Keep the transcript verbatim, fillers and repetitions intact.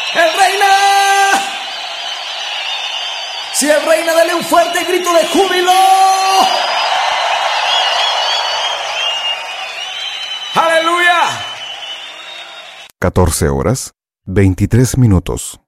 ¡El reina! Si es reina, dale un fuerte grito de júbilo. ¡Aleluya! catorce horas, veintitrés minutos.